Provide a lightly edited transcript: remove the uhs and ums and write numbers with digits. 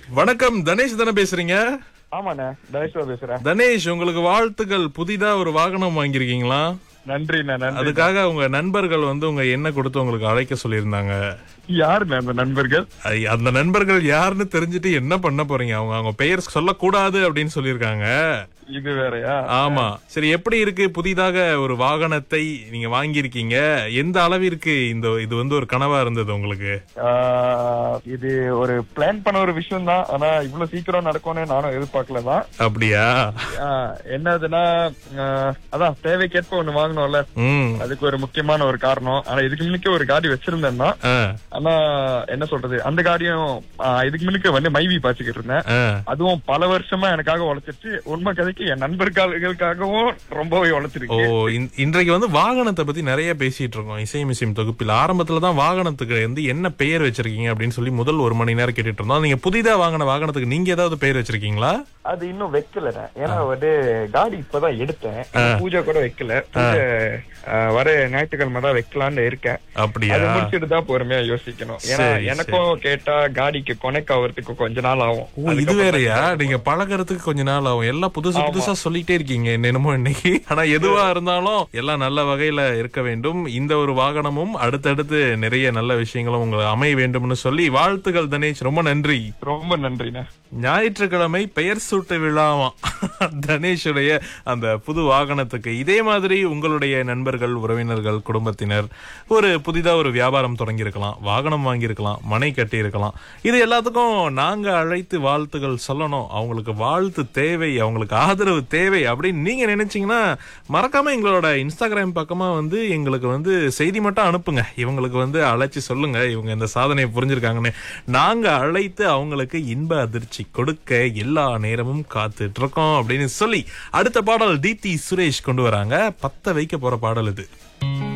வணக்கம், தனேஷ் தானே பேசுறீங்க? ஆமாண்ணே, தனேஷ் பேசுறேன். தனேஷ், உங்களுக்கு வாழ்த்துக்கள். புதிதா ஒரு வாகனம் வாங்கியிருக்கீங்களா? நன்றிண்ணே, நன்றி. அதுக்காக உங்க நண்பர்கள் உங்க எண்ணை கொடுத்து உங்களுக்கு அழைக்க சொல்லியிருந்தாங்க. யாருண்ணே அந்த நண்பர்கள்? அந்த நண்பர்கள் யாருன்னு தெரிஞ்சுட்டு என்ன பண்ண போறீங்க? அவங்க பெயர் சொல்லக்கூடாது அப்படின்னு சொல்லியிருக்காங்க. இது வேறயா? ஆமா. சரி, எப்படி இருக்கு புதிதாக ஒரு வாகனத்தை நீங்க வாங்கியிருக்கீங்க? எந்த அளவிற்கு இது ஒரு கனவா இருந்தது உங்களுக்கு? இது ஒரு பிளான் பண்ண ஒரு விஷயம் தான். ஆனா இவ்வளவு சீக்கிரம் நடக்கும்னு நானும் எதிர்பார்க்கலதான். அப்படியா? என்னதுன்னா, அதான் தேவைக்கேற்ப ஒண்ணு வாங்கணும்ல, அதுக்கு ஒரு முக்கியமான ஒரு காரணம். ஆனா இதுக்கு முன்னுக்கு ஒரு காடி வச்சிருந்தேன் தான். ஆனா என்ன சொல்றது, அந்த காடியும் இதுக்கு முன்னுக்கு மைவி பாய்ச்சிக்கிட்டு இருந்தேன். அதுவும் பல வருஷமா எனக்காக உழைச்சிட்டு, உண்மை கதைக்கு என் நண்பர்களுக்காகவும் ரொம்பவே உழைச்சிருக்கு. இன்றைக்கு வாகனத்தை பத்தி நிறைய பேசிட்டு இருக்கோம் இசை மிசிம் தொகுப்பில். ஆரம்பத்துலதான் வாகனத்துக்கு என்ன பெயர் வச்சிருக்கீங்க அப்படின்னு சொல்லி முதல் 1 மணி நேரம் கேட்டுட்டு இருந்தோம். நீங்க புதிதா வாங்கின வாகனத்துக்கு நீங்க ஏதாவது பெயர் வச்சிருக்கீங்களா? அது இன்னும் வைக்கல. ஏன்னா காடி இப்பதான் எடுத்தேன், பூஜை கூட வைக்கல. வர ஞாயிற்றுக்கிழமை தான் வைக்கலான்னு இருக்கேன். அப்படியா? அதை முடிச்சுட்டு தான் பொறுமையா யோசிக்கணும். ஏன்னா எனக்கும் கேட்டா காடிக்கு கொனெக்ட் ஆகிறதுக்கு கொஞ்ச நாள் ஆகும். இது வேறயா? நீங்க பழகிறதுக்கு கொஞ்ச நாள் ஆகும். எல்லாம் புதுசா சொல்லிட்டே இருக்கீங்க என்னமோ இன்னைக்கு. ஆனா எதுவா இருந்தாலும் எல்லாம் நல்ல வகையில இருக்க வேண்டும். இந்த ஒரு வாகனமும் அடுத்தடுத்து நிறைய நல்ல விஷயங்களும் உங்களுக்கு அமைய வேண்டும்னு சொல்லி வாழ்த்துக்கள் தனேஷ். ரொம்ப நன்றி. ரொம்ப நன்றிண்ணா. ஞாயிற்றுக்கிழமை பெயர் சூட்டு விழாவாம் தனேஷுடைய அந்த புது வாகனத்துக்கு. இதே மாதிரி உங்களுடைய நண்பர்கள், உறவினர்கள், குடும்பத்தினர் புதிதா ஒரு வியாபாரம் தொடங்கி இருக்கலாம், வாகனம் வாங்கியிருக்கலாம், மனை கட்டி இருக்கலாம். இது எல்லாத்துக்கும் நாங்க அழைத்து வாழ்த்துகள் சொல்லணும். அவங்களுக்கு வாழ்த்து தேவை, அவங்களுக்கு ஆதரவு தேவை அப்படின்னு நீங்க நினைச்சீங்கன்னா மறக்காம எங்களோட இன்ஸ்டாகிராம் பக்கமா எங்களுக்கு செய்தி மட்டும் அனுப்புங்க. இவங்களுக்கு அழைச்சு சொல்லுங்க இவங்க இந்த சாதனையை புரிஞ்சிருக்காங்கன்னு. நாங்க அழைத்து அவங்களுக்கு இன்ப அதிர்ச்சி கொடுக்க எல்லா நேரமும் காத்துட்டு இருக்கோம் அப்படின்னு சொல்லி அடுத்த பாடல் தீப்தி சுரேஷ் கொண்டு வராங்க. பத்த வைக்க போற பாடல் இது.